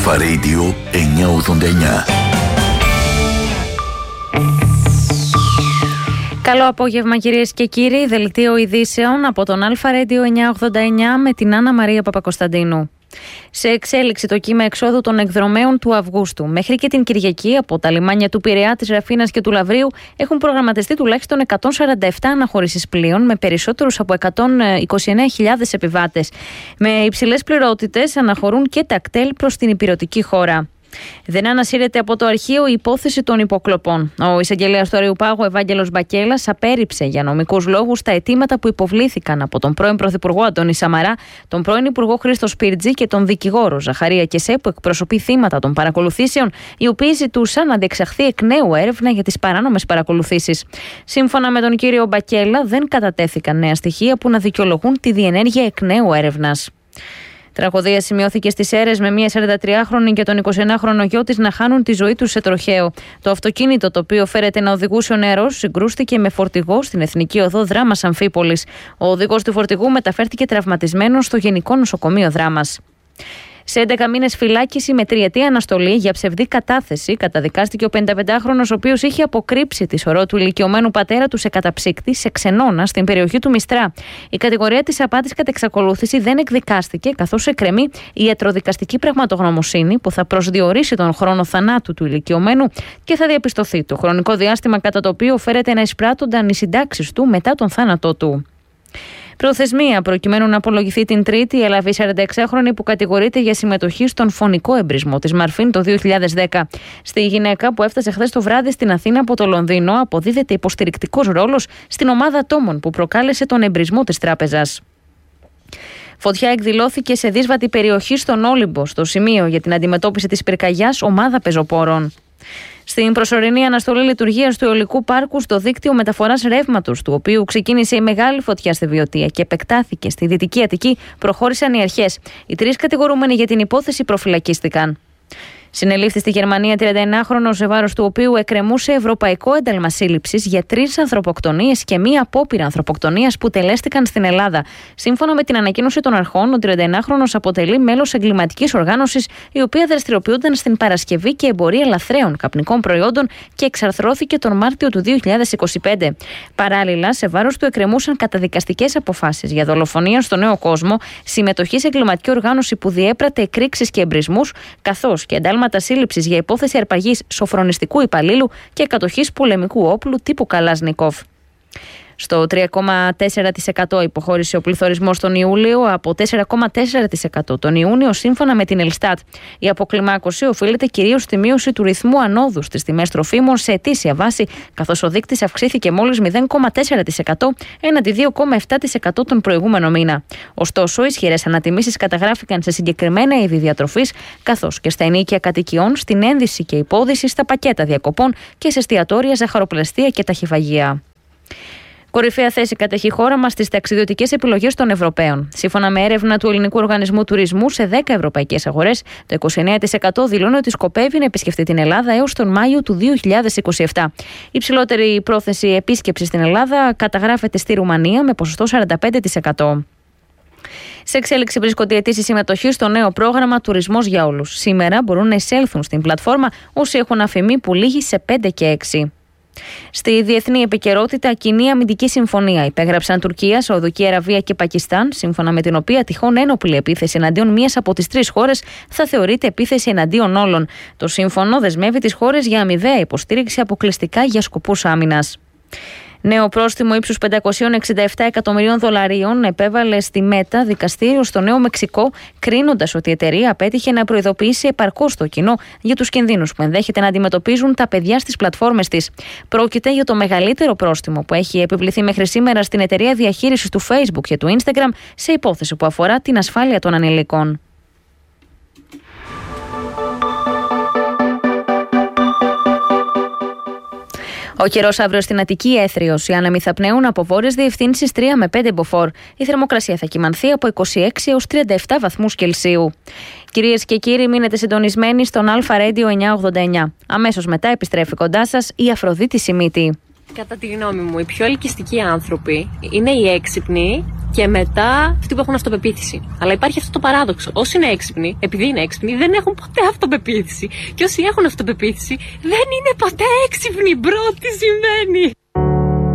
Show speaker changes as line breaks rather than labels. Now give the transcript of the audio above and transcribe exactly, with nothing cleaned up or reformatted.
Αλφα Radio εννιακόσια ογδόντα εννιά.
Καλό απόγευμα κυρίες και κύριοι, δελτίο ειδήσεων από τον Αλφα Radio εννιακόσια ογδόντα εννιά με την Άννα Μαρία Παπακοσταντίνου. Σε εξέλιξη το κύμα εξόδου των εκδρομέων του Αυγούστου. Μέχρι και την Κυριακή από τα λιμάνια του Πειραιά, της Ραφίνας και του Λαβρίου έχουν προγραμματιστεί τουλάχιστον εκατόν σαράντα επτά αναχωρήσεις πλοίων με περισσότερους από εκατόν είκοσι εννέα χιλιάδες επιβάτες. Με υψηλές πληρότητες αναχωρούν και τα κτέλ προς την ηπειρωτική χώρα. Δεν ανασύρεται από το αρχείο η υπόθεση των υποκλοπών. Ο εισαγγελέας του Αριουπάγου, Ευάγγελος Μπακέλας, απέρριψε για νομικούς λόγους τα αιτήματα που υποβλήθηκαν από τον πρώην Πρωθυπουργό Αντώνη Σαμαρά, τον πρώην Υπουργό Χρήστο Σπίρτζη και τον δικηγόρο Ζαχαρία Κεσέ, που εκπροσωπεί θύματα των παρακολουθήσεων, οι οποίοι ζητούσαν να διεξαχθεί εκ νέου έρευνα για τις παράνομες παρακολουθήσεις. Σύμφωνα με τον κύριο Μπακέλα, δεν κατατέθηκαν νέα στοιχεία που να δικαιολογούν τη διενέργεια εκ νέου έρευνας. Τραγωδία σημειώθηκε στις Σέρρες με μια σαραντατριάχρονη και τον εικοσιενάχρονο γιο της να χάνουν τη ζωή τους σε τροχαίο. Το αυτοκίνητο, το οποίο φέρεται να οδηγούσε ο νεαρός, συγκρούστηκε με φορτηγό στην Εθνική Οδό Δράμας Αμφίπολης. Ο οδηγός του φορτηγού μεταφέρθηκε τραυματισμένος στο Γενικό Νοσοκομείο Δράμας. Σε έντεκα μήνες φυλάκιση με τριετή αναστολή για ψευδή κατάθεση καταδικάστηκε ο πενηνταπεντάχρονος, ο οποίος είχε αποκρύψει τη σωρό του ηλικιωμένου πατέρα του σε καταψύκτη σε ξενώνα στην περιοχή του Μιστρά. Η κατηγορία της απάτης κατ' εξακολούθηση δεν εκδικάστηκε, καθώς εκκρεμεί η ιατροδικαστική πραγματογνωμοσύνη που θα προσδιορίσει τον χρόνο θανάτου του ηλικιωμένου και θα διαπιστωθεί το χρονικό διάστημα κατά το οποίο φέρεται να εισπράττονταν οι συντάξεις του μετά τον θάνατό του. Προθεσμία προκειμένου να απολογηθεί την Τρίτη η Ελαβή σαρανταεξάχρονη που κατηγορείται για συμμετοχή στον φωνικό εμπρισμό της Μαρφίν το δύο χιλιάδες δέκα. Στη γυναίκα που έφτασε χθες το βράδυ στην Αθήνα από το Λονδίνο αποδίδεται υποστηρικτικός ρόλος στην ομάδα ατόμων που προκάλεσε τον εμπρισμό της τράπεζας. Φωτιά εκδηλώθηκε σε δύσβατη περιοχή στον Όλυμπο, στο σημείο για την αντιμετώπιση της πυρκαγιάς ομάδα πεζοπόρων. Στην προσωρινή αναστολή λειτουργίας του αιωλικού πάρκου στο δίκτυο μεταφοράς ρεύματος, του οποίου ξεκίνησε η μεγάλη φωτιά στη Βιωτία και επεκτάθηκε στη Δυτική Αττική, προχώρησαν οι αρχές. Οι τρεις κατηγορούμενοι για την υπόθεση προφυλακίστηκαν. Συνελήφθη στη Γερμανία τριανταεννάχρονος, σε βάρος του οποίου εκκρεμούσε ευρωπαϊκό ένταλμα σύλληψης για τρεις ανθρωποκτονίες και μία απόπειρα ανθρωποκτονίας που τελέστηκαν στην Ελλάδα. Σύμφωνα με την ανακοίνωση των αρχών, ο τριανταεννάχρονος αποτελεί μέλος εγκληματικής οργάνωσης, η οποία δραστηριοποιούνταν στην παρασκευή και εμπορία λαθρέων καπνικών προϊόντων και εξαρθρώθηκε τον Μάρτιο του δύο χιλιάδες είκοσι πέντε. Παράλληλα, σε βάρος του εκκρεμούσαν καταδικαστικές αποφάσεις για δολοφονία στο Νέο Κόσμο, συμμετοχή σε εγκληματική οργάνωση που διέπρατε εκρήξεις και εμπρισμούς, καθώς και εντάλματα σύλληψης για υπόθεση αρπαγής σοφρονιστικού υπαλλήλου και κατοχής πολεμικού όπλου τύπου Καλάζνικοφ. Στο τρία κόμμα τέσσερα τοις εκατό υποχώρησε ο πληθωρισμός τον Ιούλιο από τέσσερα κόμμα τέσσερα τοις εκατό τον Ιούνιο, σύμφωνα με την Ελστάτ. Η αποκλιμάκωση οφείλεται κυρίως στη μείωση του ρυθμού ανόδου στις τιμές τροφίμων σε ετήσια βάση, καθώς ο δείκτης αυξήθηκε μόλις μηδέν κόμμα τέσσερα τοις εκατό έναντι δύο κόμμα επτά τοις εκατό τον προηγούμενο μήνα. Ωστόσο, ισχυρές ανατιμήσεις καταγράφηκαν σε συγκεκριμένα είδη διατροφής, καθώς και στα ενοίκια κατοικιών, στην ένδυση και υπόδυση, στα πακέτα διακοπών και σε εστιατόρια, ζαχαροπλαστεία και ταχυφαγεία. Κορυφαία θέση κατέχει η χώρα μας στις ταξιδιωτικές επιλογές των Ευρωπαίων. Σύμφωνα με έρευνα του Ελληνικού Οργανισμού Τουρισμού, σε δέκα ευρωπαϊκές αγορές, το είκοσι εννέα τοις εκατό δηλώνει ότι σκοπεύει να επισκεφτεί την Ελλάδα έως τον Μάιο του δύο χιλιάδες είκοσι επτά. Η υψηλότερη πρόθεση επίσκεψης στην Ελλάδα καταγράφεται στη Ρουμανία με ποσοστό σαράντα πέντε τοις εκατό. Σε εξέλιξη βρίσκονται οι αιτήσεις συμμετοχής στο νέο πρόγραμμα Τουρισμός για Όλους. Σήμερα μπορούν να εισέλθουν στην πλατφόρμα όσοι έχουν αφημί που λήγει σε πέντε και έξι. Στη διεθνή επικαιρότητα, κοινή αμυντική συμφωνία υπέγραψαν Τουρκία, Σαουδική Αραβία και Πακιστάν, σύμφωνα με την οποία τυχόν ένοπλη επίθεση εναντίον μίας από τις τρεις χώρες θα θεωρείται επίθεση εναντίον όλων. Το σύμφωνο δεσμεύει τις χώρες για αμοιβαία υποστήριξη αποκλειστικά για σκοπούς άμυνας. Νέο πρόστιμο ύψους πεντακόσια εξήντα επτά εκατομμυρίων δολαρίων επέβαλε στη Μέτα δικαστήριο στο Νέο Μεξικό, κρίνοντας ότι η εταιρεία απέτυχε να προειδοποιήσει επαρκώς το κοινό για τους κινδύνους που ενδέχεται να αντιμετωπίζουν τα παιδιά στις πλατφόρμες της. Πρόκειται για το μεγαλύτερο πρόστιμο που έχει επιβληθεί μέχρι σήμερα στην εταιρεία διαχείρισης του Facebook και του Instagram σε υπόθεση που αφορά την ασφάλεια των ανηλίκων. Ο καιρός αύριο στην Αττική έθριος. Οι άνεμοι θα πνέουν από βόρειες διευθύνσεις τρία με πέντε μποφόρ. Η θερμοκρασία θα κυμανθεί από είκοσι έξι έως τριάντα επτά βαθμούς Κελσίου. Κυρίες και κύριοι, μείνετε συντονισμένοι στον Αλφα Radio εννιακόσια ογδόντα εννιά. Αμέσως μετά επιστρέφει κοντά σας η Αφροδίτη Σιμίτη.
Κατά τη γνώμη μου, οι πιο ελκυστικοί άνθρωποι είναι οι έξυπνοι και μετά αυτοί που έχουν αυτοπεποίθηση. Αλλά υπάρχει αυτό το παράδοξο. Όσοι είναι έξυπνοι, επειδή είναι έξυπνοι, δεν έχουν ποτέ αυτοπεποίθηση. Και όσοι έχουν αυτοπεποίθηση, δεν είναι ποτέ έξυπνοι. Μπρο, τι σημαίνει.